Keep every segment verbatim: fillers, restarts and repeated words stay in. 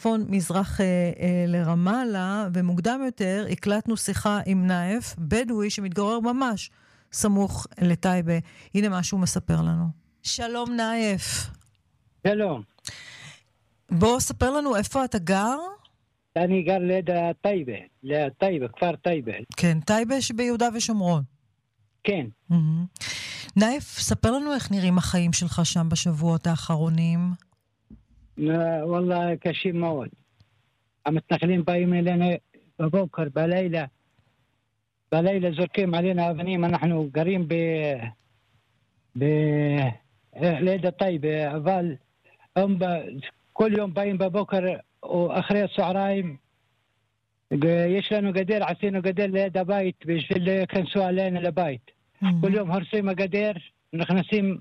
מצפון מזרח אה, אה, לרמאללה, ומוקדם יותר הקלטנו שיחה עם נאיף, בדואי שמתגורר ממש סמוך לטייבה. הנה מה שהוא מספר לנו. שלום נאיף. שלום. בוא ספר לנו איפה אתה גר? אני גר ליד טייבה, ליד טייבה, כפר טייבה. כן, טייבה שביהודה ושומרון. כן. Mm-hmm. נאיף, ספר לנו איך נראים החיים שלך שם בשבועות האחרונים. וואלה, קשים מאוד. המתנחלים באים אלינו בבוקר, בלילה. בלילה זורקים עלינו אבנים, אנחנו גרים ב... ב... ליד טייבה, אבל הם ב... כל יום באים בבוקר או אחרי הצהריים. יש לנו גדר, עשינו גדר ליד הבית בשביל להיכנסו עלינו לבית. Mm-hmm. כל יום הורסים הגדר, נכנסים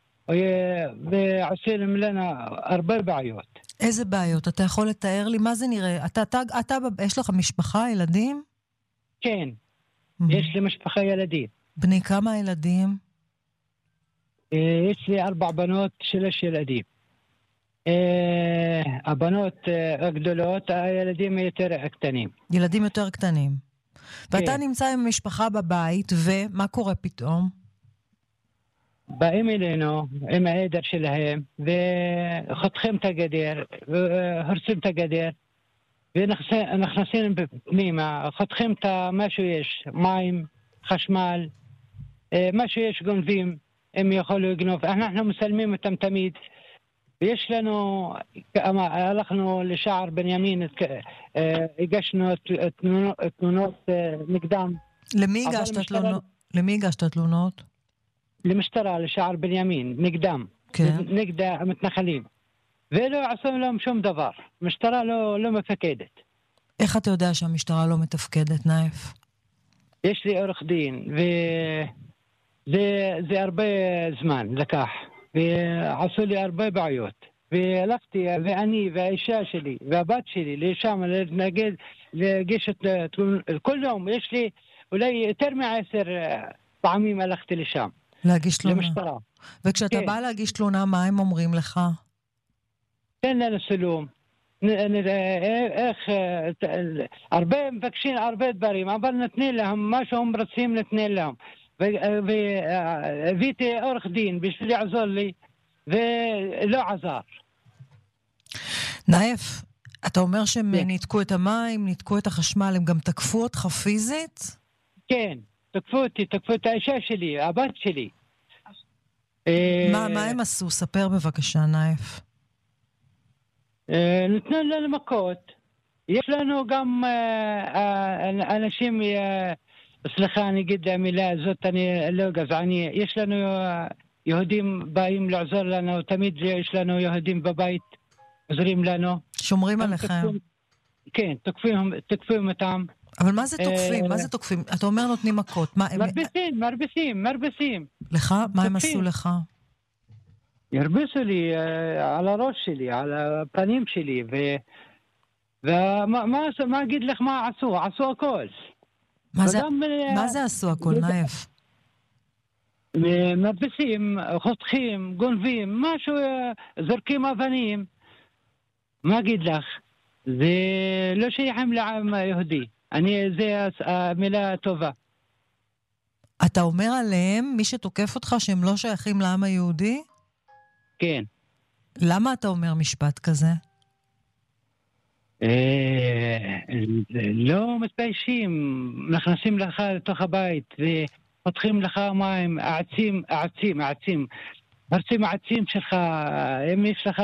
ועושים לנו הרבה בעיות. איזה בעיות? אתה יכול לתאר לי מה זה נראה? אתה, אתה, אתה, יש לך משפחה, ילדים? כן, mm-hmm. יש לי משפחה ילדים. בני כמה ילדים? יש לי ארבע בנות, שלוש ילדים. הבנות הגדולות, הילדים יותר קטנים. ילדים יותר קטנים. ואתה נמצא עם משפחה בבית, ומה קורה פתאום? באים אלינו עם העדר שלהם, וחותכים את הגדר, והורסים את הגדר, ונכנסים בפנימה, חותכים את מה שיש, מים, חשמל, מה שיש גונבים, הם יכולו לגנוב. אנחנו מסלמים אותם תמיד, ויש לנו, הלכנו לשער בנימין, הגשנו תלונות נגדם. למי הגשת תלונות? למי הגשת תלונות? למשטרה, לשער בנימין, נגדם. כן. נגד המתנחלים. ולא עשו להם שום דבר. המשטרה לא, לא מפקדת. איך אתה יודע שהמשטרה לא מתפקדת, נאיף? יש לי עורך דין, וזה זה הרבה זמן לקח. ועשו לי הרבה בעיות. והלכתי, ואני והאישה שלי, והבת שלי, לשם, להתנגד, להגיש את תלונות. כל יום, יש לי אולי יותר מעשר פעמים הלכתי לשם. להגיש תלונה. למשטרה. וכשאתה כן. בא להגיש תלונה, מה הם אומרים לך? תן לנו סלום. איך, הרבה מבקשים הרבה דברים, אבל נתני להם, מה שהם רוצים נתני להם. והבאתי עורך דין בשביל לעזור לי, ולא עזר. נאיף, אתה אומר שהם ניתקו את המים, ניתקו את החשמל, הם גם תקפו אותך פיזית? כן, תקפו אותי, תקפו את האישה שלי, הבת שלי. מה, מה הם עשו? ספר בבקשה, נאיף. נתנו לנו מכות. יש לנו גם אנשים, סליחה, אני אגיד המילה הזאת, אני לא גזעני. יש לנו יהודים באים לעזור לנו, תמיד יש לנו יהודים בבית, עוזרים לנו. שומרים עליכם. כן, תוקפים, תוקפים אותם. אבל מה זה תוקפים? מה זה תוקפים? אתה אומר נותנים מכות. מרביסים, מרביסים, מרביסים. לך? מה הם עשו לך? ירביסו לי על הראש שלי, על הפנים שלי, ומה אגיד לך מה עשו? עשו הכל. מה זה עשו הכל, נאיף? מרביסים, חותכים, גונבים, משהו, זורקים אבנים. מה אגיד לך? זה לא שייכים לעם היהודי. אני, זה המילה הטובה. אתה אומר עליהם, מי שתוקף אותך, שהם לא שייכים לעם היהודי? כן. למה אתה אומר משפט כזה? לא מתביישים. נכנסים לך לתוך הבית ופותחים לך מים, עצים, עצים, עצים. הרצים עצים שלך, אם יש לך...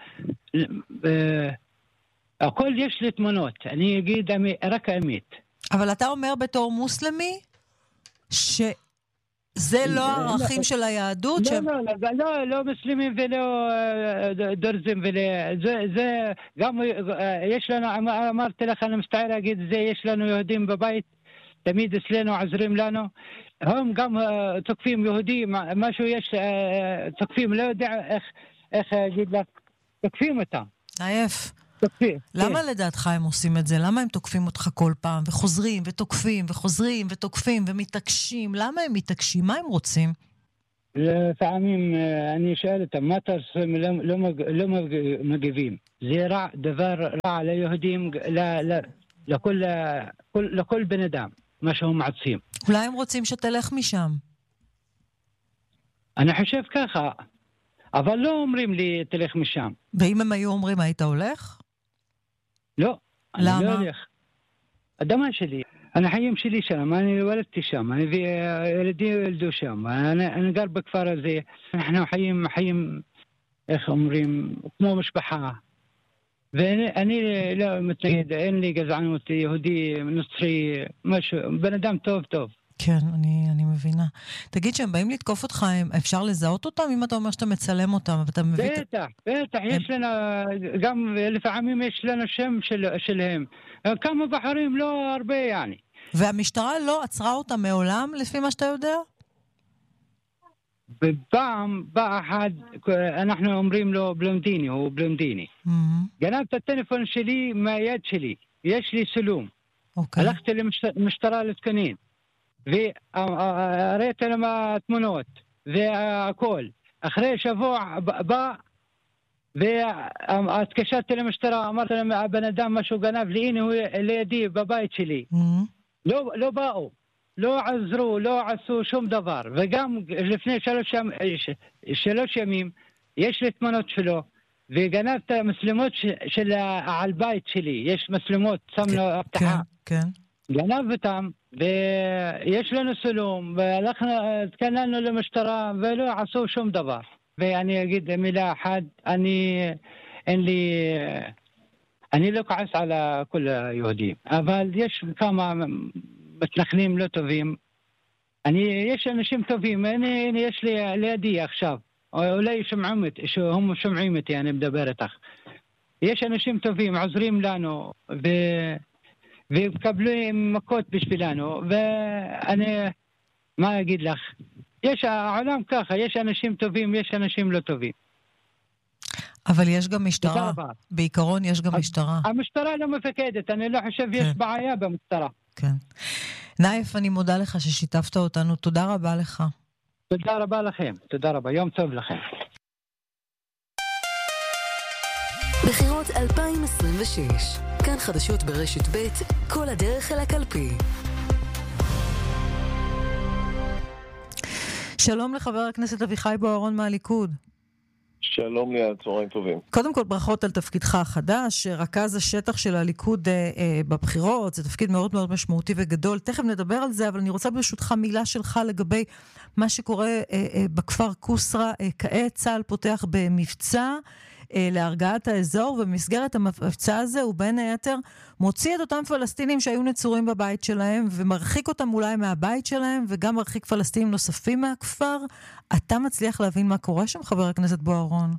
הכל יש לי תמונות, אני אגיד רק האמת. אבל אתה אומר בתור מוסלמי שזה לא הערכים של היהדות? לא, לא, לא, לא מוסלמים ולא דרזים, זה גם יש לנו, אמרתי לך, אני מסתער להגיד, זה יש לנו יהודים בבית, תמיד אצלנו עזרים לנו, הם גם תוקפים יהודים, משהו יש, תוקפים, לא יודע איך להגיד לך, תוקפים אותם. נאיף. למה לדעתך הם עושים את זה? למה הם תוקפים אותך כל פעם וחוזרים ותוקפים וחוזרים ותוקפים ומתעקשים? למה הם מתעקשים? מה הם רוצים? לפעמים אה, אני שואל אותם, מה תרסם, לא, לא, מג- לא מג- מגיבים. זה רע, דבר רע ליהודים, ל- ל- לכל, כל- לכל בן אדם, מה שהם מעצים. אולי הם רוצים שתלך משם. אני חושב ככה, אבל לא אומרים לי, תלך משם. ואם הם היו אומרים, היית הולך? לא, אני למה? לא הולך. אדמה שלי, אני חיים שלי שם, אני ולדתי שם, אני וילדי ילדו שם, אני, אני גר בכפר הזה, אנחנו חיים, חיים, איך אומרים, כמו משפחה. ואני אני לא מתנגד, אין לי גזענות, יהודי, נוצרי, משהו, בן אדם טוב טוב. כן, אני, אני מבינה. תגיד שהם באים לתקוף אותך, הם- אפשר לזהות אותם אם אתה אומר שאתה מצלם אותם, ואתה מביא... את- בטח, בטח, יש לנו, גם לפעמים יש לנו שם של, שלהם. כמה בחורים, לא הרבה יעני. והמשטרה לא עצרה אותם מעולם, לפי מה שאתה יודע? בפעם, בא אחד, אנחנו אומרים לו בלונדיני, הוא בלונדיני. Mhm. גנב את הטלפון שלי מהיד שלי, יש לי צילום. אוקיי. הלכתי למשטרה לתקנין, והראיתי להם התמונות, והכל. אחרי שבוע בא, והתקשרתי למשטרה, אמרתי להם, הבן אדם משהו גנב לי, הנה הוא לידי בבית שלי. Mhm. לא, לא באו, לא עזרו, לא עשו שום דבר. וגם לפני שלוש, ימ... שלוש ימים, יש לי תמונות שלו, וגנב את המצלמות ש... של על בית שלי. יש מצלמות, שם לו כן, הבטחה. כן. גנב אותם, ויש לנו צילום, והלכנו, התכוננו למשטרה, ולא עשו שום דבר. ואני אגיד מילה אחת, אני, אין לי, אני לא כועס על כל היהודים, אבל יש כמה מתנחלים לא טובים. אני, יש אנשים טובים, אני, אני יש לי לידי עכשיו, אולי שומעים אותי, הם שומעים אותי, אני מדבר איתך. יש אנשים טובים, עוזרים לנו, ו... ומקבלים מכות בשבילנו, ואני, מה אגיד לך? יש העולם ככה, יש אנשים טובים, יש אנשים לא טובים. אבל יש גם משטרה. תודה רבה. בעיקרון יש גם משטרה. המשטרה לא מפקדת, אני לא חושב יש כן. בעיה במשטרה. כן. נאיף, אני מודה לך ששיתפת אותנו. תודה רבה לך. תודה רבה לכם, תודה רבה, יום טוב לכם. בחירות אלפיים עשרים ושש, כאן חדשות ברשת ב', כל הדרך אל הקלפי. שלום לחבר הכנסת אביחי בוארון מהליכוד. שלום ליד, צהריים טובים. קודם כל ברכות על תפקידך החדש, רכז השטח של הליכוד אה, אה, בבחירות, זה תפקיד מאוד מאוד משמעותי וגדול, תכף נדבר על זה, אבל אני רוצה ברשותך מילה שלך לגבי מה שקורה אה, אה, בכפר קוסרה, אה, כעת צה"ל פותח במבצע, להרגעת האזור, ובמסגרת המבצע הזה הוא בין היתר מוציא את אותם פלסטינים שהיו נצורים בבית שלהם, ומרחיק אותם אולי מהבית שלהם, וגם מרחיק פלסטינים נוספים מהכפר. אתה מצליח להבין מה קורה שם, חבר הכנסת בוארון?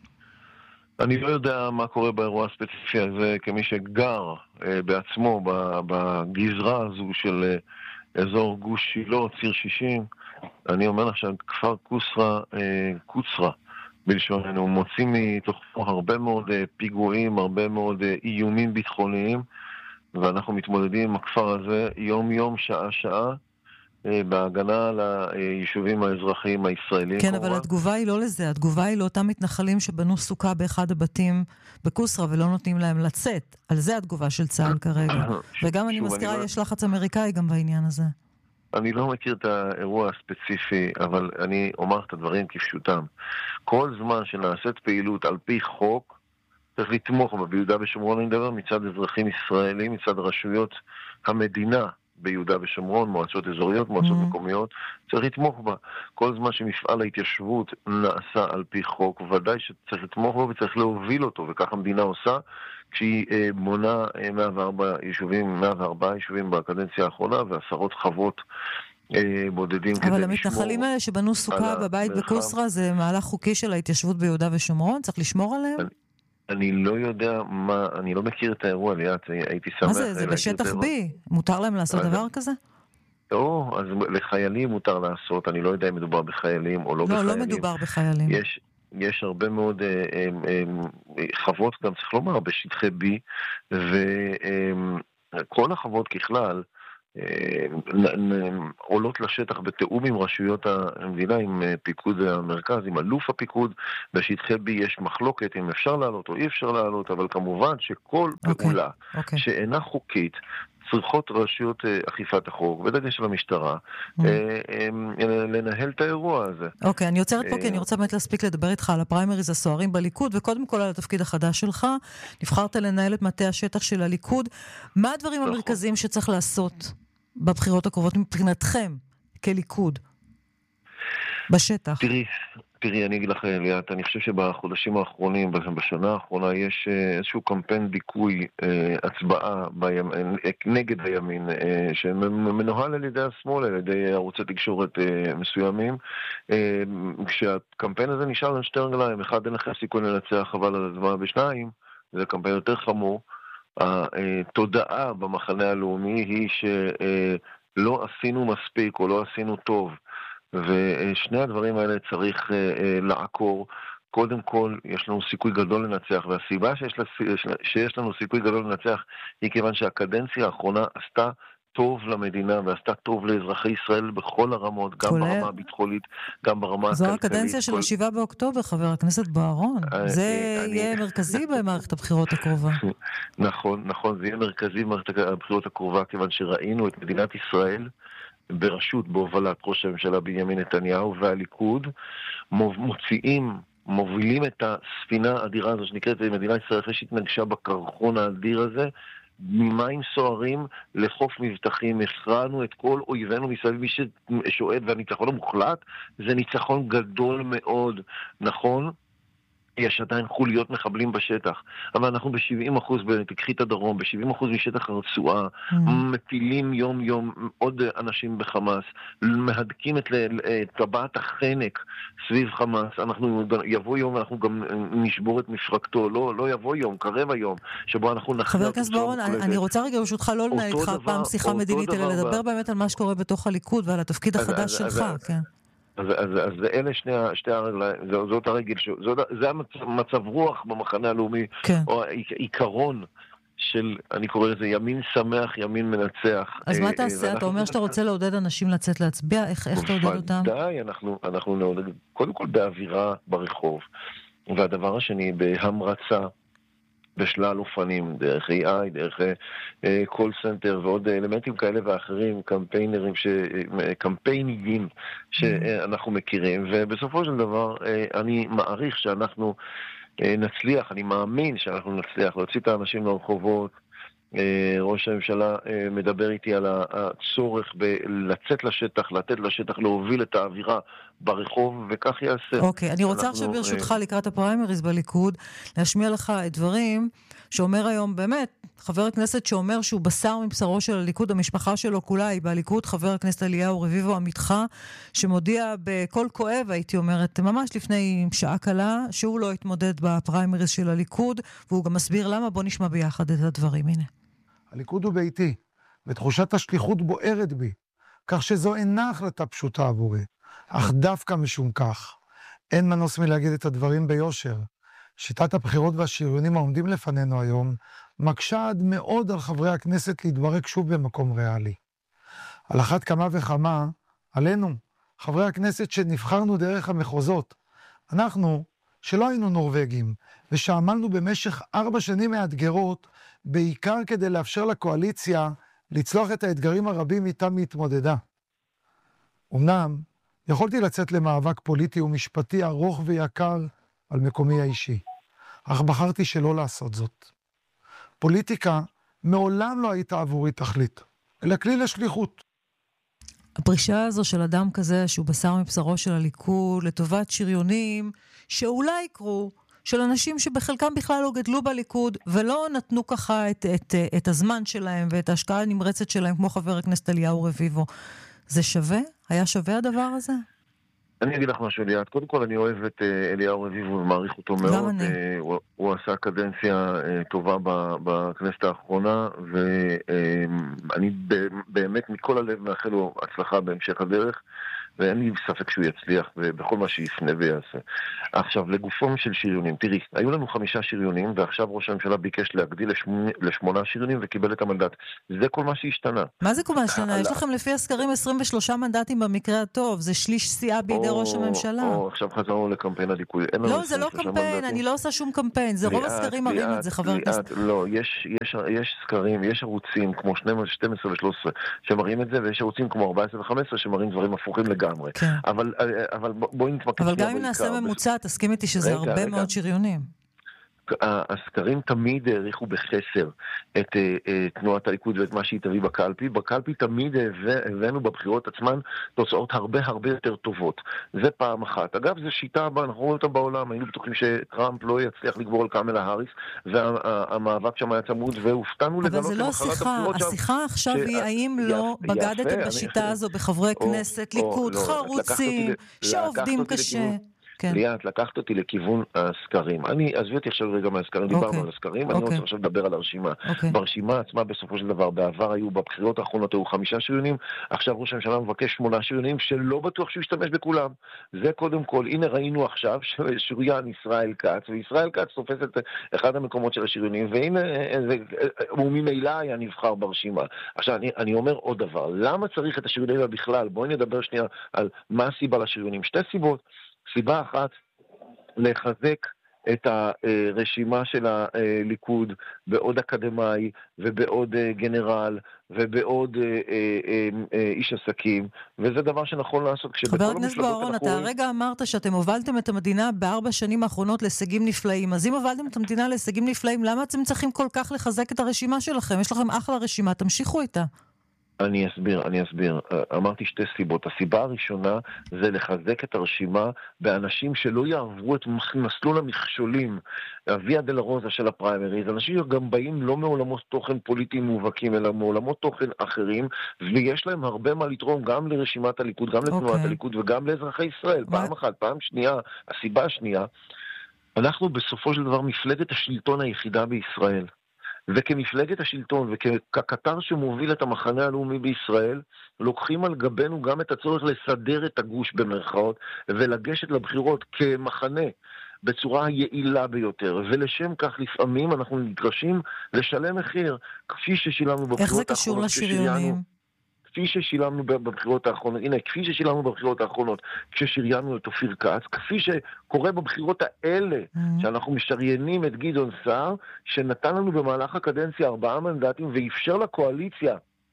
אני לא יודע מה קורה באירוע הספציפי הזה, כמי שגר אה, בעצמו בגזרה הזו של אה, אזור גוש שילה, ציר שישים. אני אומר לך שכפר קוסרה, אה, קוצרה, בלשוננו, מוציא מתוכו הרבה מאוד פיגועים, הרבה מאוד איומים ביטחוניים, ואנחנו מתמודדים עם הכפר הזה יום יום, שעה שעה, בהגנה על היישובים האזרחיים הישראלים. כן, אבל התגובה היא לא לזה, התגובה היא לאותם מתנחלים שבנו סוכה באחד הבתים בקוסרה ולא נותנים להם לצאת. על זה התגובה של צה"ל כרגע. וגם אני מזכירה, יש לחץ אמריקאי גם בעניין הזה. אני לא מכיר את האירוע הספציפי, אבל אני אומר את הדברים כפשוטם. כל זמן שנעשית פעילות על פי חוק, צריך לתמוך בה. ביהודה ושומרון אני מדבר מצד אזרחים ישראלים, מצד רשויות המדינה ביהודה ושומרון, מועצות אזוריות, מועצות mm-hmm. מקומיות, צריך לתמוך בה. כל זמן שמפעל ההתיישבות נעשה על פי חוק, ודאי שצריך לתמוך בה וצריך להוביל אותו, וכך המדינה עושה, כשהיא אה, מונה אה, מאה וארבע יישובים, מאה וארבע יישובים בקדנציה האחרונה, ועשרות חוות אה, בודדים כדי לשמור. אבל המתנחלים האלה שבנו סוכה בבית בקוסרה, זה מהלך חוקי של ההתיישבות ביהודה ושומרון? צריך לשמור עליהם? אני, אני לא יודע מה, אני לא מכיר את האירוע, ליאת, הייתי שמח. מה זה? זה בשטח בי? מותר להם לעשות דבר כזה? לא, אז לחיילים מותר לעשות, אני לא יודע אם מדובר בחיילים או לא, לא בחיילים. לא, לא מדובר בחיילים. יש... יש הרבה מאוד אה, אה, אה, חוות, גם צריך לומר, בשטחי בי, וכל החוות ככלל עולות לשטח בתאום עם רשויות המדינה, עם פיקוד המרכז, עם אלוף הפיקוד. בשטחי B יש מחלוקת אם אפשר לעלות או אי אפשר לעלות, אבל כמובן שכל פעולה okay, okay. שאינה חוקית צריכות רשויות אכיפת החוק, בדגש של המשטרה, mm. לנהל את האירוע הזה. אוקיי, okay, אני יוצרת פה, כי אני רוצה באמת להספיק לדבר איתך על הפריימריז הסוערים בליכוד, וקודם כל על התפקיד החדש שלך. נבחרת לנהל את מטה השטח של הליכוד. מה הדברים נכון. המרכזיים שצריך לעשות בבחירות הקרובות מבחינתכם כליכוד? בשטח. תראי, תראי, אני אגיד לך, ליאת, אני חושב שבחודשים האחרונים, בשנה האחרונה, יש איזשהו קמפיין דיכוי, הצבעה בימין, נגד הימין, שמנוהל על ידי השמאל, על ידי ערוצי תקשורת מסוימים. כשהקמפיין הזה נשאר על שתי רגליים, אחד, אין לכם סיכוי לנצח, חבל על הזמן, בשניים, זה קמפיין יותר חמור. התודעה במחנה הלאומי היא שלא עשינו מספיק או לא עשינו טוב, ושני הדברים האלה צריך לעקור. קודם כל, יש לנו סיכוי גדול לנצח, והסיבה שיש, שיש לנו סיכוי גדול לנצח היא כיוון שהקדנציה האחרונה עשתה טוב למדינה, ועשתה טוב לאזרחי ישראל בכל הרמות, גם כולל... ברמה הביטחונית, גם ברמה זו הכלכלית. זו הקדנציה של השבעה באוקטובר, חבר הכנסת בוארון. זה יהיה מרכזי במערכת הבחירות הקרובה. נכון, נכון, זה יהיה מרכזי במערכת הבחירות הקרובה, כיוון שראינו את מדינת ישראל בראשות, בהובלת ראש הממשלה בנימין נתניהו והליכוד, מוציאים, מובילים את הספינה האדירה הזו שנקראת מדינת ישראל, אחרי שהתנגשה בקרחון האדיר הזה, ממים סוערים לחוף מבטחים. הכרענו את כל אויבינו מסביב. מי ששואד, והניצחון המוחלט זה ניצחון גדול מאוד, נכון? יש עדיין חוליות מחבלים בשטח, אבל אנחנו ב-שבעים אחוז, תקחי את הדרום, ב-שבעים אחוז משטח הרצועה, mm. מטילים יום יום עוד אנשים בחמאס, מהדקים את טבעת החנק סביב חמאס. אנחנו יבוא יום, אנחנו גם נשבור את מפרקתו, לא, לא יבוא יום, קרב היום, שבו אנחנו נחזור. חבר הכנסת בוארון, אני, אני רוצה רגע ברשותך לא לנהל איתך פעם שיחה מדינית, אלא לדבר באמת על מה שקורה בתוך הליכוד ועל התפקיד החדש שלך, כן. אז, אז, אז אלה שני, שתי הרגליים, זאת הרגל, זאת, זה המצב, מצב רוח במחנה הלאומי, כן. או עיקרון של, אני קורא לזה, ימין שמח, ימין מנצח. אז מה תעשה? אתה אומר שאתה רוצה לעודד אנשים לצאת להצביע, איך, איך תעודד אותם? די, אנחנו, אנחנו נעודד, קודם כל באווירה ברחוב, והדבר השני, בהמרצה, בשלל אופנים, דרך איי איי, דרך קול סנטר ועוד אלמנטים כאלה ואחרים, קמפיינרים, ש... קמפיינגים שאנחנו מכירים, ובסופו של דבר אני מעריך שאנחנו נצליח, אני מאמין שאנחנו נצליח להוציא את האנשים לרחובות. ראש הממשלה מדבר איתי על הצורך לצאת לשטח, לתת לשטח, להוביל את האווירה ברחוב, וכך יעשה. אוקיי, אני רוצה עכשיו ברשותך לקראת הפריימריז בליכוד, להשמיע לך את דברים שאומר היום באמת, חבר הכנסת שאומר שהוא בשר מבשרו של הליכוד, המשפחה שלו כולה היא בליכוד, חבר הכנסת אליהו רביבו עמיתך, שמודיע בקול כואב, הייתי אומרת, ממש לפני שעה קלה, שהוא לא התמודד בפריימריז של הליכוד, והוא גם מסביר למה. בוא נשמע ביחד את הדברים, הנה. הליכוד הוא ביתי, ותחושת השליחות בוערת בי, כך שזו אינה החלטה פשוטה עבורי, אך דווקא משום כך. אין מנוס מלהגיד את הדברים ביושר. שיטת הבחירות והשריונים העומדים לפנינו היום, מקשה עד מאוד על חברי הכנסת להתברק שוב במקום ריאלי. על אחת כמה וכמה, עלינו, חברי הכנסת שנבחרנו דרך המחוזות, אנחנו, שלא היינו נורווגים, ושעמלנו במשך ארבע שנים מאתגרות, בעיקר כדי לאפשר לקואליציה לצלוח את האתגרים הרבים איתם להתמודדה. אמנם, יכולתי לצאת למאבק פוליטי ומשפטי ארוך ויקר על מקומי האישי, אך בחרתי שלא לעשות זאת. פוליטיקה מעולם לא הייתה עבורי תכלית, אלא כלי לשליחות. הפרישה הזו של אדם כזה שהוא בשר מבשרו של הליכוד לטובת שריונים שאולי יקרו, של אנשים שבחלקם בכלל לא גדלו בליכוד ולא נתנו ככה את, את, את הזמן שלהם ואת ההשקעה הנמרצת שלהם כמו חבר הכנסת אליהו רביבו. זה שווה? היה שווה הדבר הזה? אני אגיד לך משהו, ליאת. קודם כל אני אוהב את אליהו רביבו ומעריך אותו מאוד. הוא, הוא עשה קדנציה טובה בכנסת האחרונה, ואני באמת מכל הלב מאחל לו הצלחה בהמשך הדרך. ואין לי ספק שהוא יצליח בכל מה שיפנה ויעשה. עכשיו, לגופם של שריונים, תראי, היו לנו חמישה שריונים, ועכשיו ראש הממשלה ביקש להגדיל לשמונה, לשמונה שריונים וקיבל את המנדט. זה כל מה שהשתנה. מה זה כל מה שהשתנה? יש לכם לפי הסקרים עשרים ושלושה מנדטים במקרה הטוב, זה שליש סיעה בידי ראש הממשלה. או, עכשיו חזרנו לקמפיין הליכוד. לא, זה לא קמפיין, אני לא עושה שום קמפיין, זה רוב הסקרים מראים את זה, חבר הכנסת. לא, יש סקרים, יש ערוצים כמו שתים עשרה ו-שלוש עשרה שמראים את זה, ויש ערוצים כמו ארבע עשרה ו-חמש עשרה שמראים דברים הפוכים לגמרי. אבל, אבל בואי נתמקד. אבל גם אם נעשה ממוצע, תסכים איתי שזה הרבה מאוד שריונים. הסקרים תמיד העריכו בחסר את תנועת הליכוד ואת מה שהיא תביא בקלפי. בקלפי תמיד הבאנו בבחירות עצמן תוצאות הרבה הרבה יותר טובות. זה פעם אחת. אגב, זו שיטה הבאה, אנחנו רואים אותה בעולם. היינו בטוחים שטראמפ לא יצליח לגבור על קמלה האריס, והמאבק שם היה צמוד, והופתענו לגלות אבל זה לא השיחה. השיחה עכשיו היא האם לא בגדתם בשיטה הזו בחברי כנסת, ליכוד, חרוצים, שעובדים קשה. ליאת, לקחת אותי לכיוון הסקרים. אני, עזבי אותי עכשיו רגע מהסקרים, דיברנו על הסקרים, אני רוצה עכשיו לדבר על הרשימה. ברשימה עצמה בסופו של דבר, בעבר היו, בבחירות האחרונות היו חמישה שריונים, עכשיו ראש הממשלה מבקש שמונה שריונים, שלא בטוח שהוא ישתמש בכולם. זה קודם כל, הנה ראינו עכשיו שריין ישראל כץ, וישראל כץ תופס את אחד המקומות של השריונים, והנה, הוא ממילא היה נבחר ברשימה. עכשיו, אני, אני אומר עוד דבר, למה צריך את השריונים בכלל? בואי נדבר שנייה על מה הסיבה לשריונים. שתי סיבות. סיבה אחת, לחזק את הרשימה של הליכוד בעוד אקדמאי ובעוד גנרל ובעוד איש עסקים, וזה דבר שנכון לעשות. חבר הכנסת בוארון, אתה הרגע אמרת שאתם הובלתם את המדינה בארבע שנים האחרונות להישגים נפלאים, אז אם הובלתם את המדינה להישגים נפלאים, למה אתם צריכים כל כך לחזק את הרשימה שלכם? יש לכם אחלה רשימה, תמשיכו איתה. אני אסביר, אני אסביר. אמרתי שתי סיבות. הסיבה הראשונה זה לחזק את הרשימה באנשים שלא יעברו את מסלול המכשולים, הוויה דולורוזה של הפריימריז. אנשים גם באים לא מעולמות תוכן פוליטיים מובהקים, אלא מעולמות תוכן אחרים, ויש להם הרבה מה לתרום גם לרשימת הליכוד, גם לתנועת okay. הליכוד וגם לאזרחי ישראל. What? פעם אחת, פעם שנייה, הסיבה השנייה, אנחנו בסופו של דבר מפלגת השלטון היחידה בישראל. וכמפלגת השלטון וכקטר שמוביל את המחנה הלאומי בישראל, לוקחים על גבנו גם את הצורך לסדר את הגוש במרכאות ולגשת לבחירות כמחנה בצורה היעילה ביותר, ולשם כך לפעמים אנחנו נדרשים לשלם מחיר, כפי ששילמנו בבחירות האחרונות. איך זה קשור לשריונים? כפי ששילמנו בבחירות האחרונות, הנה, כפי ששילמנו בבחירות האחרונות, כששריינו את אופיר כץ, כפי שקורה בבחירות האלה, mm-hmm. שאנחנו משריינים את גדעון סער, שנתן לנו במהלך הקדנציה ארבעה מנדטים, ואפשר לקואליציה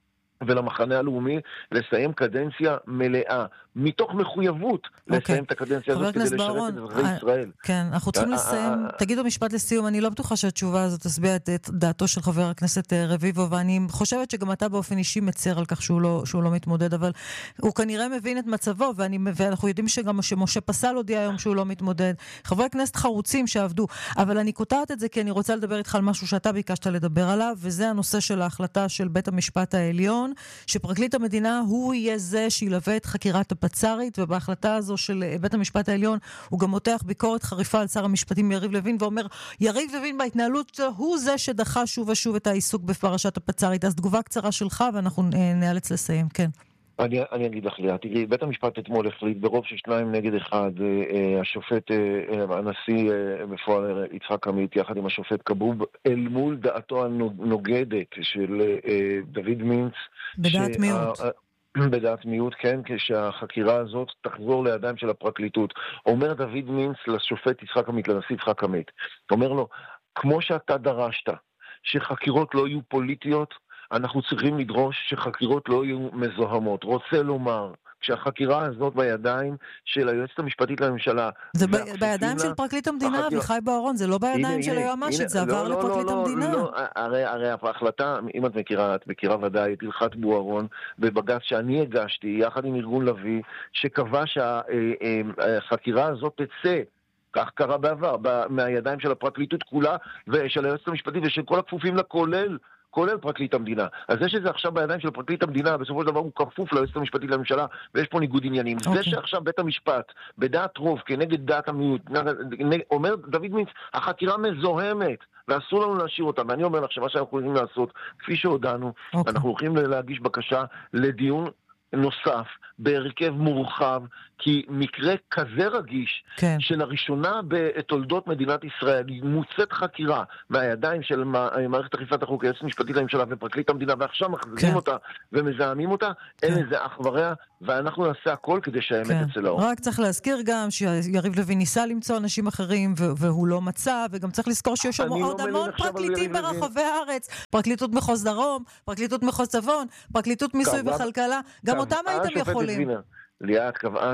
ולמחנה הלאומי לסיים קדנציה מלאה, מתוך מחויבות okay. לסיים את הקדנציה הזאת כדי לשרת את אזרחי ישראל. כן, אנחנו רוצים לסיים, תגידו משפט לסיום, אני לא בטוחה שהתשובה הזאת תסביע את דעתו של חבר הכנסת רביבו, ואני חושבת שגם אתה באופן אישי מצר על כך שהוא לא, שהוא לא מתמודד, אבל הוא כנראה מבין את מצבו, ואני, ואנחנו יודעים שגם שמשה פסל הודיע היום שהוא לא מתמודד, חברי הכנסת חרוצים שעבדו, אבל אני קוטעת את זה כי אני רוצה לדבר איתך על משהו שאתה ביקשת לדבר עליו, וזה הנושא של ההחלטה של בית המשפט העליון, שפרקליט המדינה הוא יהיה זה שילווה את חקירת הפצ"רית, ובהחלטה הזו של בית המשפט העליון הוא גם מותח ביקורת חריפה על שר המשפטים יריב לוין, ואומר, יריב לוין בהתנהלות הוא זה שדחה שוב ושוב את העיסוק בפרשת הפצ"רית. אז תגובה קצרה שלך ואנחנו נאלץ לסיים, כן. אני, אני אגיד לך, ליה, תראי, בית המשפט אתמול החליט ברוב של שניים נגד אחד, השופט, הנשיא בפועל יצחק עמית, יחד עם השופט כבוב, אל מול דעתו הנוגדת של דוד מינץ. בדעת מיעוט. בדעת מיעוט, כן, כשהחקירה הזאת תחזור לידיים של הפרקליטות. אומר דוד מינץ לשופט יצחק עמית, לנשיא יצחק עמית, אומר לו, כמו שאתה דרשת, שחקירות לא יהיו פוליטיות, אנחנו צריכים לדרוש שחקירות לא יהיו מזוהמות. רוצה לומר, כשהחקירה הזאת בידיים של היועצת המשפטית לממשלה... זה ב- בידיים של פרקליט המדינה, אביחי בוארון, זה לא בידיים של היועמ"שית, זה עבר לפרקליט המדינה. הרי ההחלטה, אם את מכירה, את מכירה ודאי את הלכת בוארון, בבג"ץ שאני הגשתי, יחד עם ארגון לוי, שקבע שהחקירה הזאת תצא, כך קרה בעבר, מהידיים של הפרקליטות כולה, ושל היועצת המשפטית ושל כל הכפופים לכולל, כולל פרקליט המדינה. אז זה שזה עכשיו בידיים של פרקליט המדינה, בסופו של דבר הוא כפוף ליועצת המשפטית לממשלה, ויש פה ניגוד עניינים. Okay. זה שעכשיו בית המשפט, בדעת רוב, כנגד דעת המיעוט, אומר דוד מינץ, החקירה מזוהמת, ואסור לנו להשאיר אותה. ואני אומר לך שמה שאנחנו יכולים לעשות, כפי שהודענו, okay. אנחנו הולכים להגיש בקשה לדיון נוסף, בהרכב מורחב, כי מקרה כזה רגיש, כן. שלראשונה בתולדות מדינת ישראל מוצאת חקירה מהידיים של מערכת אכיפת החוק, היועצת המשפטית לממשלה ופרקליט המדינה, ועכשיו מחזירים כן. אותה ומזהמים אותה, כן. אין לזה אח ורע, ואנחנו נעשה הכל כדי שהאמת כן. אצל האור. רק צריך להזכיר גם שיריב לוין ניסה למצוא אנשים אחרים והוא לא מצא, וגם צריך לזכור שיש שם עוד המון פרקליטים ברחבי הארץ, פרקליטות מחוז דרום, פרקליטות מחוז צפון, פרקליטות מיסוי וכלכלה, גם אותם הייתם יכולים. ליאת, קבעה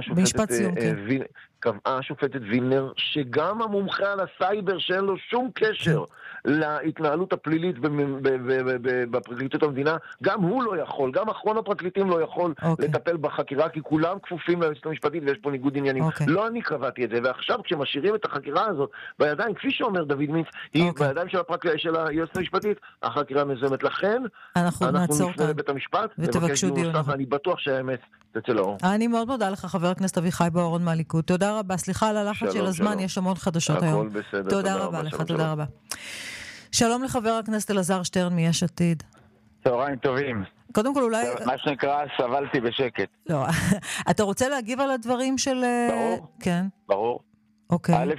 השופטת וילנר שגם המומחה על הסייבר שאין לו שום קשר להתנהלות הפלילית בפרקליטות המדינה, גם הוא לא יכול, גם אחרון הפרקליטים לא יכול לטפל בחקירה, כי כולם כפופים ליועצת המשפטית ויש פה ניגוד עניינים. לא אני קבעתי את זה, ועכשיו כשמשאירים את החקירה הזאת בידיים, כפי שאומר דוד מינץ, היא בידיים של היועצת המשפטית, החקירה מזוהמת. לכן אנחנו נפנה לבית המשפט ותבקשו דיון. אני בטוח שהאמת תצא לאור. אני מאוד מודה לך, חבר הכנסת אביחי בוארון מהליכוד. תודה רבה. סליחה על הלחץ של הזמן, יש המון חדשות היום. הכל בסדר. תודה רבה לך, תודה רבה. שלום לחבר הכנסת אלעזר שטרן מיש עתיד. צהריים טובים. קודם כל אולי... מה שנקרא, סבלתי בשקט. לא, אתה רוצה להגיב על הדברים של... ברור. כן. ברור. אוקיי. א',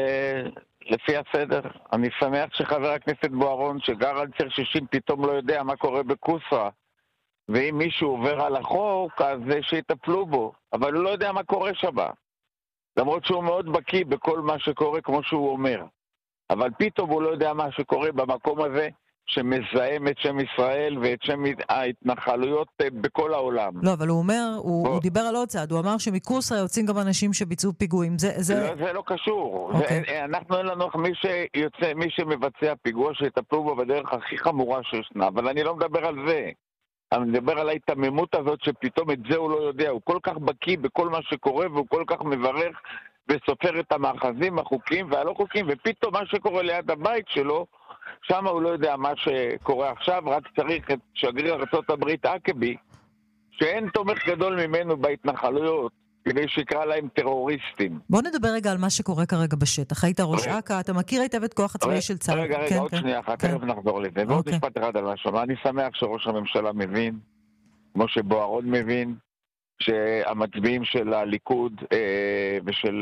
לפי הסדר, אני שמח שחבר הכנסת בוארון, שגר על ציר שישים, פתאום לא יודע מה קורה בקוסרה. ואם מישהו עובר על החוק, אז שיטפלו בו. אבל הוא לא יודע מה קורה שבה. למרות שהוא מאוד בקיא בכל מה שקורה, כמו שהוא אומר. אבל פתאום הוא לא יודע מה שקורה במקום הזה, שמזהם את שם ישראל ואת שם ההתנחלויות בכל העולם. לא, אבל הוא אומר, הוא, הוא דיבר על עוד צעד, הוא אמר שמקוסרה יוצאים גם אנשים שביצעו פיגועים. זה, זה... לא, זה לא קשור. Okay. זה, אנחנו אין לנו מי שיוצא, מי שמבצע פיגוע שיטפלו בו בדרך הכי חמורה שישנה, אבל אני לא מדבר על זה. אני מדבר על ההתממות הזאת שפתאום את זה הוא לא יודע. הוא כל כך בקיא בכל מה שקורה והוא כל כך מברך וסופר את המאחזים, החוקים והלא חוקים, ופתאום מה שקורה ליד הבית שלו, שם הוא לא יודע מה שקורה עכשיו, רק צריך את שגריר ארצות הברית אקבי, שאין תומך גדול ממנו בהתנחלויות, כדי שיקרא להם טרוריסטים. בוא נדבר רגע על מה שקורה כרגע בשטח. היית ראש אכ"א, אתה מכיר היטב את כוח הצבאי של צה"ל. רגע, רגע, עוד שנייה אחת, תכף נחזור לזה. ועוד משפט אחד על משהו. אני שמח שראש הממשלה מבין, כמו שבוארון מבין, שהמצביעים של הליכוד אה, ושל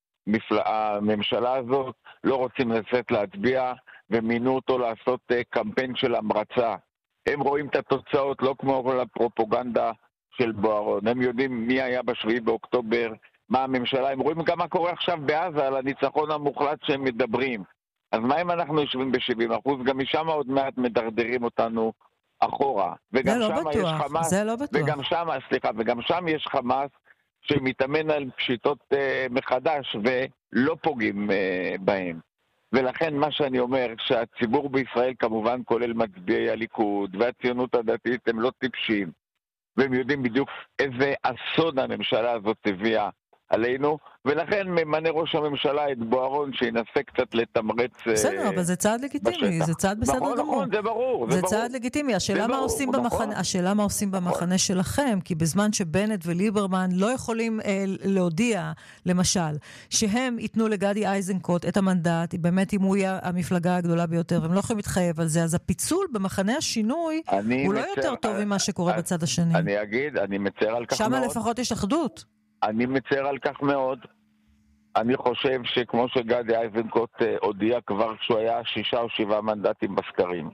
הממשלה הזאת לא רוצים לצאת להצביע ומינו אותו לעשות אה, קמפיין של המרצה. הם רואים את התוצאות לא כמו כל הפרופוגנדה של בוארון. הם יודעים מי היה בשביעי באוקטובר, מה הממשלה, הם רואים גם מה קורה עכשיו בעזה על הניצחון המוחלט שהם מדברים. אז מה אם אנחנו יושבים ב-שבעים אחוז? גם משם עוד מעט מדרדרים אותנו אחורה. וגם זה שם לא יש בטוח, חמאס, זה לא בטוח. וגם שם, סליחה, וגם שם יש חמאס שמתאמן על פשיטות uh, מחדש ולא פוגעים uh, בהם. ולכן מה שאני אומר, שהציבור בישראל כמובן כולל מצביעי הליכוד והציונות הדתית הם לא טיפשים. והם יודעים בדיוק איזה אסון הממשלה הזאת הביאה עלינו, ולכן ממנה ראש הממשלה את בוארון שינסה קצת לתמרץ בסדר, אבל זה צעד לגיטימי, זה צעד בסדר גמור. נכון, זה ברור. זה צעד לגיטימי, השאלה מה עושים במחנה, השאלה מה עושים במחנה שלכם, כי בזמן שבנט וליברמן לא יכולים להודיע, למשל, שהם ייתנו לגדי איזנקוט את המנדט, באמת אם הוא יהיה המפלגה הגדולה ביותר, והם לא יכולים להתחייב על זה, אז הפיצול במחנה השינוי הוא לא יותר טוב ממה שקורה בצד השני. אני אגיד, אני מצר על כך מאוד. שם לפחות יש אחדות. אני מצר על כך מאוד. אני חושב שכמו שגדי איזנקוט הודיע כבר כשהוא היה שישה או שבעה מנדטים בסקרים,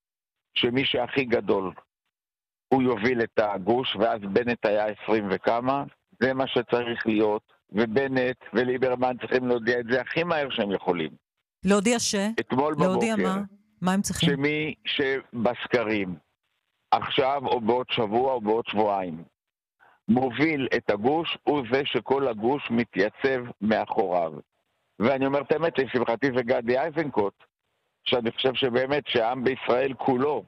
שמי שהכי גדול הוא יוביל את הגוש, ואז בנט היה עשרים וכמה, זה מה שצריך להיות, ובנט וליברמן צריכים להודיע את זה הכי מהר שהם יכולים. להודיע ש? אתמול בבוקר. להודיע מה? מה הם צריכים? שמי שבסקרים, עכשיו או בעוד שבוע או בעוד שבועיים, מוביל את הגוש, הוא זה שכל הגוש מתייצב מאחוריו. ואני אומר את האמת, לשמחתי זה גדי איזנקוט, שאני חושב שבאמת שהעם בישראל כולו,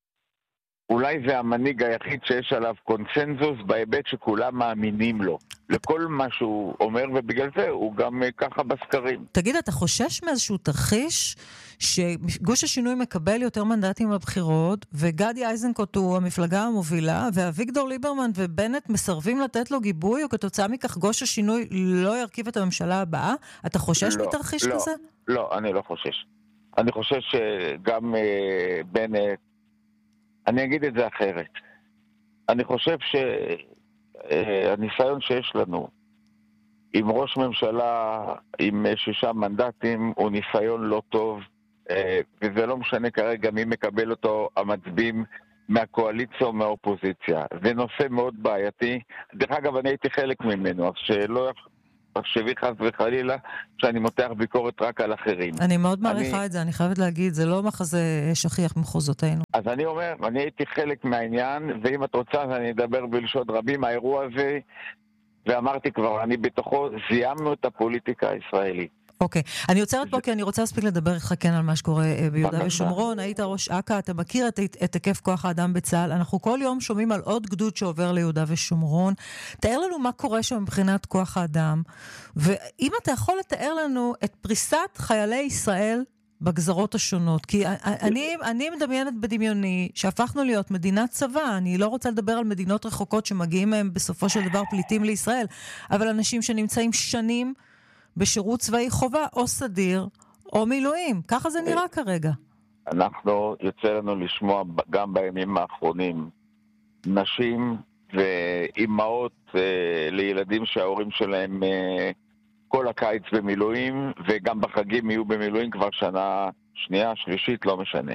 אולי זה המנהיג היחיד שיש עליו קונסנזוס בהיבט שכולם מאמינים לו. לכל מה שהוא אומר, ובגלל זה הוא גם ככה בסקרים. תגיד, אתה חושש מאיזשהו תרחיש שגוש השינוי מקבל יותר מנדטים בבחירות, וגדי איזנקוט הוא המפלגה המובילה, ואביגדור ליברמן ובנט מסרבים לתת לו גיבוי, או כתוצאה מכך גוש השינוי לא ירכיב את הממשלה הבאה? אתה חושש לא, מתרחיש לא, כזה? לא, אני לא חושש. אני חושש שגם uh, בנט, אני אגיד את זה אחרת. אני חושב הניסיון שיש לנו עם ראש ממשלה עם שישה מנדטים הוא ניסיון לא טוב, וזה לא משנה כרגע מי מקבל אותו, המצביעים מהקואליציה או מהאופוזיציה. זה נושא מאוד בעייתי. דרך אגב, אני הייתי חלק ממנו, אז שלא תחשבי חס וחלילה שאני מותח ביקורת רק על אחרים. אני מאוד מעריכה אני... את זה, אני חייבת להגיד, זה לא מחזה שכיח במחוזותינו. אז אני אומר, אני הייתי חלק מהעניין, ואם את רוצה, אז אני אדבר בלשון רבים. האירוע הזה, ואמרתי כבר, אני בתוכו, זיימנו את הפוליטיקה הישראלית. אוקיי, אני עוצרת פה כי אני רוצה להספיק לדבר איתך כן על מה שקורה ביהודה ושומרון. היית ראש אכ"א, אתה מכיר את, את היקף כוח האדם בצה"ל. אנחנו כל יום שומעים על עוד גדוד שעובר ליהודה ושומרון. תאר לנו מה קורה שם מבחינת כוח האדם, ואם אתה יכול לתאר לנו את פריסת חיילי ישראל בגזרות השונות, כי אני, אני מדמיינת בדמיוני שהפכנו להיות מדינת צבא. אני לא רוצה לדבר על מדינות רחוקות שמגיעים מהם בסופו של דבר פליטים לישראל, אבל אנשים שנמצאים שנים בשירות צבאי חובה, או סדיר, או מילואים. ככה זה נראה כרגע. אנחנו יוצא לנו לשמוע גם בימים האחרונים נשים ואימהות אה, לילדים שההורים שלהם אה, כל הקיץ במילואים, וגם בחגים יהיו במילואים כבר שנה שנייה, שלישית, לא משנה.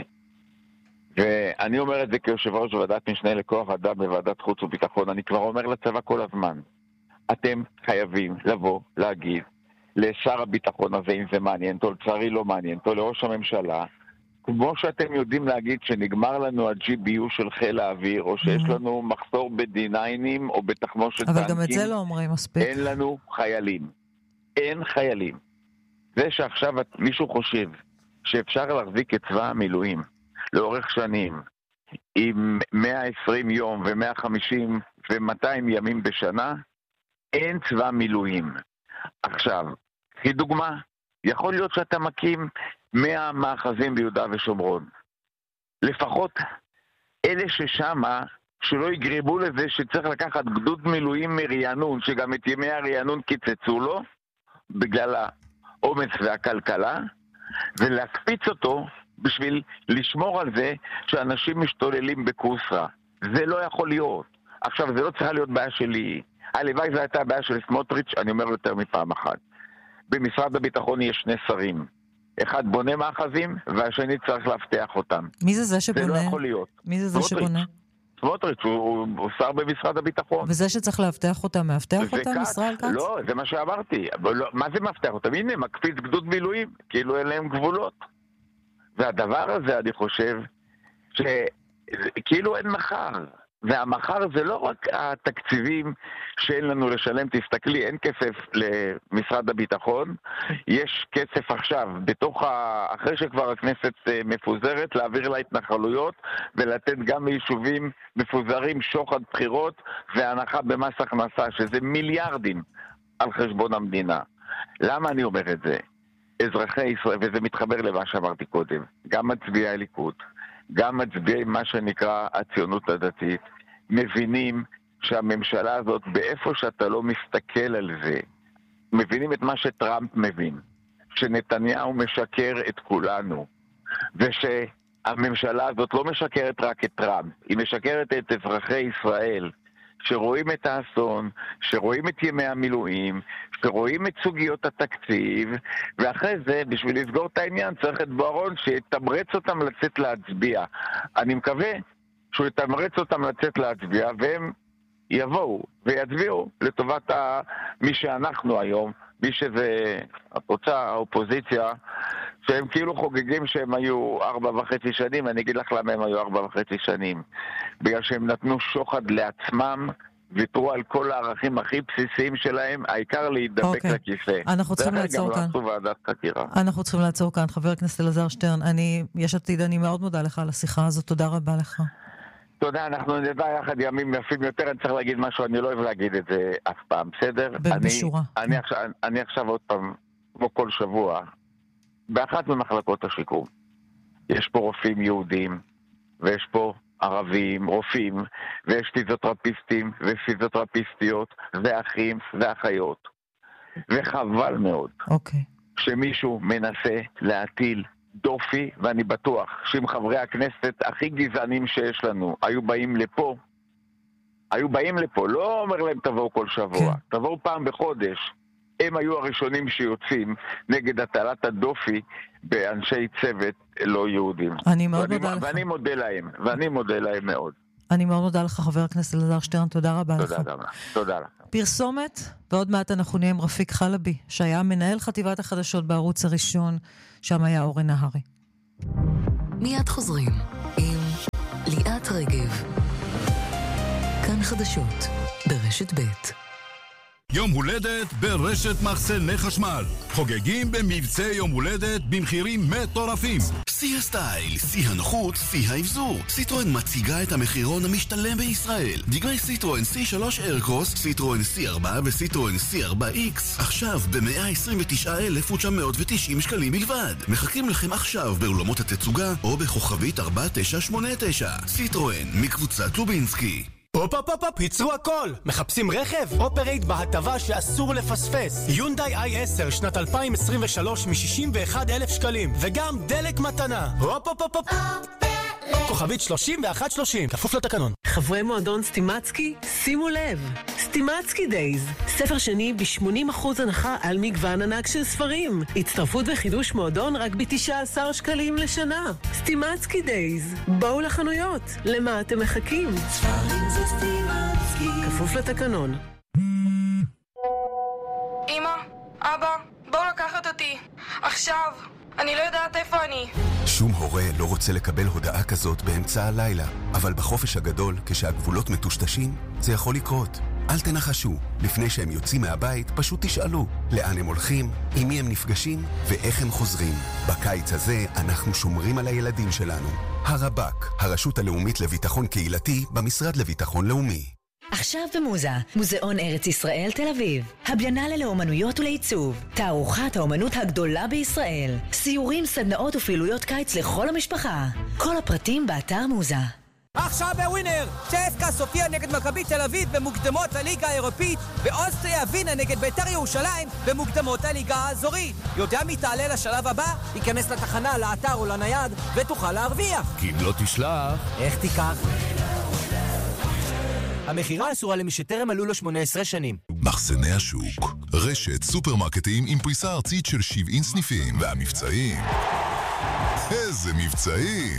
ואני אומר את זה כיושב ראש ועדת משנה לכוח אדם בוועדת חוץ וביטחון. אני כבר אומר לצבא כל הזמן, אתם חייבים לבוא להגיד לשר הביטחון הזה, אם זה מעניין אותו, לצערי לא מעניין אותו, לראש הממשלה, כמו שאתם יודעים להגיד שנגמר לנו ה-ג'י בי יו של חיל האוויר, או שיש לנו מחסור ב-די ניינים או בתחמושת טנקים. אבל גם את זה לא אומרים מספיק. אין לנו חיילים. אין חיילים. זה שעכשיו מישהו חושב שאפשר להחזיק את צבא המילואים לאורך שנים, עם מאה ועשרים יום ו-מאה וחמישים ו-מאתיים ימים בשנה, אין צבא מילואים. עכשיו, כדוגמה, יכול להיות שאתה מקים מאה מאחזים ביהודה ושומרון. לפחות אלה ששמה, שלא יגרבו לזה שצריך לקחת גדוד מילואים מרענון, שגם את ימי הרענון קיצצו לו, בגלל האומץ והכלכלה, ולהקפיץ אותו בשביל לשמור על זה שאנשים משתוללים בקוסרה. זה לא יכול להיות. עכשיו, זה לא צריכה להיות בעיה שלי. הלוואי זו הייתה הבעיה של סמוטריץ', אני אומר יותר מפעם אחת. במשרד הביטחון יש שני שרים. אחד בונה מאחזים, והשני צריך להפתח אותם. מי זה זה שבונה? זה לא יכול להיות. מי זה זה סמוטריץ'. שבונה? סמוטריץ', הוא, הוא, הוא שר במשרד הביטחון. וזה שצריך להפתח אותם, מאבטח אותם, וכת, ישראל כץ? לא, זה מה שאמרתי. לא, מה זה מאבטח אותם? הנה, מקפיץ גדוד מילואים, כאילו אין להם גבולות. והדבר הזה, אני חושב, שכאילו אין מחר. והמחר זה לא רק התקציבים שאין לנו לשלם, תסתכלי, אין כסף למשרד הביטחון, יש כסף עכשיו, בתוך ה... אחרי שכבר הכנסת מפוזרת, להעביר להתנחלויות ולתת גם ליישובים מפוזרים שוחד בחירות והנחה במס הכנסה, שזה מיליארדים על חשבון המדינה. למה אני אומר את זה? אזרחי ישראל, וזה מתחבר למה שאמרתי קודם, גם מצביעי הליכוד, גם מצביעי מה שנקרא הציונות הדתית, מבינים שהממשלה הזאת, באיפה שאתה לא מסתכל על זה, מבינים את מה שטראמפ מבין, שנתניהו משקר את כולנו, ושהממשלה הזאת לא משקרת רק את טראמפ, היא משקרת את אזרחי ישראל, שרואים את האסון, שרואים את ימי המילואים, שרואים את סוגיות התקציב, ואחרי זה, בשביל לסגור את העניין, צריך את בוארון שיתמרץ אותם לצאת להצביע. אני מקווה שהוא יתמרץ אותם לצאת להצביע, והם יבואו ויצביעו לטובת ה... מי שאנחנו היום, מי שזה התוצאה, האופוזיציה, שהם כאילו חוגגים שהם היו ארבע וחצי שנים, אני אגיד לך למה הם היו ארבע וחצי שנים. בגלל שהם נתנו שוחד לעצמם, ויתרו על כל הערכים הכי בסיסיים שלהם, העיקר להידבק okay. לכיסא. אנחנו צריכים לעצור כאן. גם לא ועדת חקירה. אנחנו צריכים לעצור כאן. חבר הכנסת אלעזר שטרן, אני, יש עתיד, אני מאוד מודה לך על השיחה הזאת. תודה רבה לך. תודה, אנחנו נדע יחד ימים יפים יותר, אני צריך להגיד משהו, אני לא אוהב להגיד את זה אף פעם, בסדר? בשורה. אני, אני, עכשיו, אני עכשיו עוד פעם, כמו כל שבוע, באחת ממחלקות השיקום. יש פה רופאים יהודים, ויש פה ערבים, רופאים, ויש פיזיותרפיסטים ופיזיותרפיסטיות, ואחים ואחיות. וחבל מאוד אוקיי. שמישהו מנסה להטיל דופי, ואני בטוח שאם חברי הכנסת הכי גזענים שיש לנו היו באים לפה, היו באים לפה, לא אומר להם תבואו כל שבוע, כן. תבואו פעם בחודש. הם היו הראשונים שיוצאים נגד הטלת הדופי באנשי צוות לא יהודים. אני מאוד מודה לך. ואני מודה להם, ואני מודה להם מאוד. אני מאוד מודה לך, חבר הכנסת אלעזר שטרן, תודה רבה לך. תודה רבה, תודה לך. פרסומת, ועוד מעט אנחנו נהיה עם רפיק חלבי, שהיה מנהל חטיבת החדשות בערוץ הראשון, שם היה אורן נהרי. מיד חוזרים עם ליאת רגב. כאן חדשות, ברשת ב'. יום הולדת ברשת מחסני חשמל. חוגגים במבצע יום הולדת במחירים מטורפים. שיא הסטייל, שיא הנוחות, שיא האבזור. סיטרואן מציגה את המחירון המשתלם בישראל. דגמי סיטרואן סי שלוש איירקרוס, סיטרואן סי ארבע וסיטרואן סי ארבע איקס. עכשיו ב-מאה עשרים ותשעה אלף ותשע מאות ותשעים שקלים בלבד. מחכים לכם עכשיו באולמות התצוגה או בכוכבית ארבע תשע שמונה תשע. סיטרואן מקבוצת לובינסקי. הופ הופ הופ, ייצרו הכל. מחפשים רכב? אופרייט בהטבה שאסור לפספס. יונדאי איי עשר שנת אלפיים עשרים ושלוש מ-שישים ואחד אלף שקלים. וגם דלק מתנה. הופ הופ הופ הופ. כוכבית שלושים ואחת שלושים. כפוף לתקנון. חברי מועדון סטימצקי, שימו לב. סטימצקי דייז. ספר שני ב-שמונים אחוז הנחה על מגוון ענק של ספרים. הצטרפות וחידוש מועדון רק ב-תשעה עשר שקלים לשנה. סטימצקי דייז. בואו לחנויות. למה אתם מחכים? ספרים זה סטימצקי. כפוף לתקנון. אמא, אבא, בואו לקחת אותי. עכשיו. אני לא יודעת איפה אני. שום הורה לא רוצה לקבל הודעה כזאת באמצע הלילה, אבל בחופש הגדול, כשהגבולות מטושטשים, זה יכול לקרות. אל תנחשו, לפני שהם יוצאים מהבית, פשוט תשאלו לאן הם הולכים, עם מי הם נפגשים ואיך הם חוזרים. בקיץ הזה אנחנו שומרים על הילדים שלנו. הרב"ק, הרשות הלאומית לביטחון קהילתי במשרד לביטחון לאומי. עכשיו במוזה, מוזיאון ארץ ישראל תל אביב. הביינה לאומנויות ולעיצוב. תערוכת האומנות הגדולה בישראל. סיורים, סדנאות ופעילויות קיץ לכל המשפחה. כל הפרטים באתר מוזה. עכשיו בווינר, צ'סקה סופיה נגד מכבי תל אביב במוקדמות הליגה האירופית, ואוסטריה ווינה נגד בית"ר ירושלים במוקדמות הליגה האזורית. יודע מי תעלה לשלב הבא? ייכנס לתחנה, לאתר או לנייד ותוכל להרוויח. כי אם לא תשלח, איך תיקח? המחירה אסורה למי שטרם מלאו לו שמונה עשרה שנים. מחסני השוק, רשת סופרמרקטים עם פריסה ארצית של שבעים סניפים, והמבצעים, איזה מבצעים!